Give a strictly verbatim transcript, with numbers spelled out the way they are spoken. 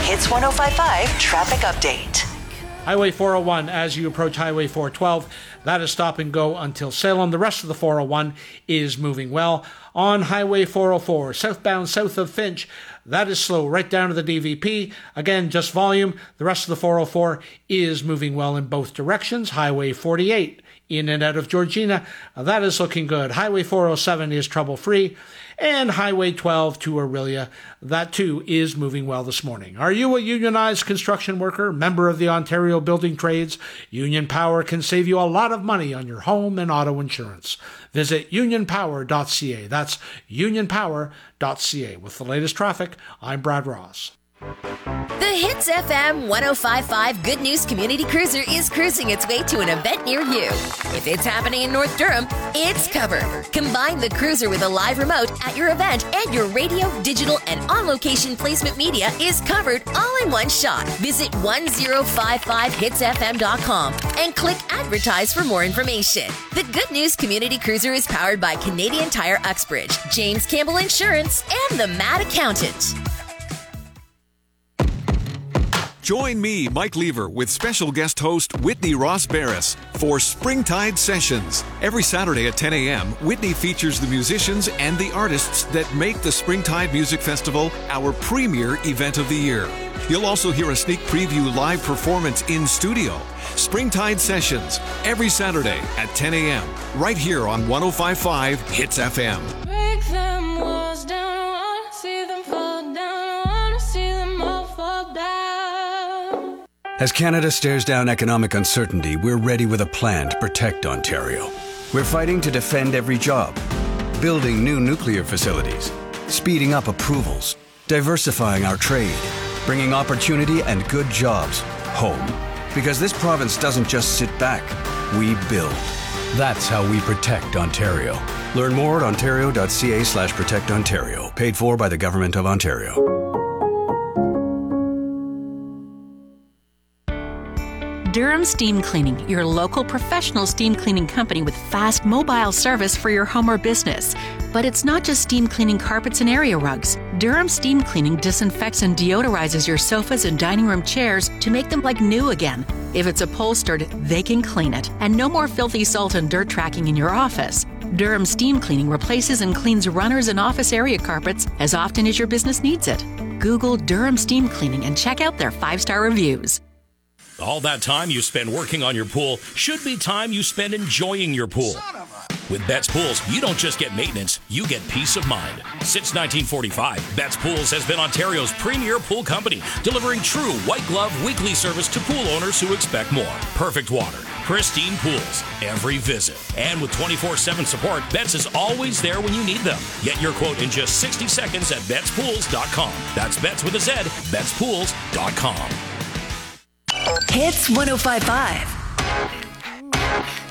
Hits one oh five point five traffic update. Highway four oh one, as you approach Highway four twelve, that is stop and go until Salem. The rest of the four oh one is moving well. On Highway four oh four, southbound south of Finch, that is slow right down to the D V P. Again, just volume. The rest of the four oh four is moving well in both directions. Highway forty-eight, in and out of Georgina, that is looking good. Highway four oh seven is trouble-free. And Highway twelve to Orillia, that too is moving well this morning. Are you a unionized construction worker, member of the Ontario Building Trades? Union Power can save you a lot of money on your home and auto insurance. Visit union power dot c a. That's union power dot c a. With the latest traffic, I'm Brad Ross. The Hits F M one oh five point five Good News Community Cruiser is cruising its way to an event near you. If it's happening in North Durham, it's covered. Combine the cruiser with a live remote at your event, and your radio, digital, and on-location placement media is covered all in one shot. Visit one oh five five hits f m dot com and click Advertise for more information. The Good News Community Cruiser is powered by Canadian Tire Uxbridge, James Campbell Insurance, and the Mad Accountant. Join me, Mike Lever, with special guest host Whitney Ross Barris for Springtide Sessions. Every Saturday at ten a.m., Whitney features the musicians and the artists that make the Springtide Music Festival our premier event of the year. You'll also hear a sneak preview live performance in studio. Springtide Sessions, every Saturday at ten a.m., right here on one oh five point five Hits F M. Break them walls down, I wanna see them fall down, I wanna see them all fall down. As Canada stares down economic uncertainty, we're ready with a plan to protect Ontario. We're fighting to defend every job, building new nuclear facilities, speeding up approvals, diversifying our trade, bringing opportunity and good jobs home. Because this province doesn't just sit back, we build. That's how we protect Ontario. Learn more at ontario dot c a slash protect ontario. Paid for by the Government of Ontario. Durham Steam Cleaning, your local professional steam cleaning company with fast mobile service for your home or business. But it's not just steam cleaning carpets and area rugs. Durham Steam Cleaning disinfects and deodorizes your sofas and dining room chairs to make them like new again. If it's upholstered, they can clean it. And no more filthy salt and dirt tracking in your office. Durham Steam Cleaning replaces and cleans runners and office area carpets as often as your business needs it. Google Durham Steam Cleaning and check out their five-star reviews. All that time you spend working on your pool should be time you spend enjoying your pool. With Betts Pools, you don't just get maintenance, you get peace of mind. Since nineteen forty-five, Betts Pools has been Ontario's premier pool company, delivering true white glove weekly service to pool owners who expect more. Perfect water, pristine pools, every visit. And with twenty-four seven support, Betts is always there when you need them. Get your quote in just sixty seconds at betts pools dot com. That's Betts with a Z, betts pools dot com. Hits one oh five point five.